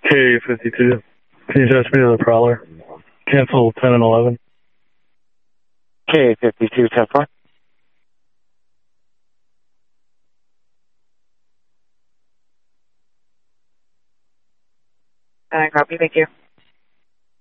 K-52. Can you touch me to the Prowler? Cancel 10 and 11. K-52, 10-4. I copy, thank you.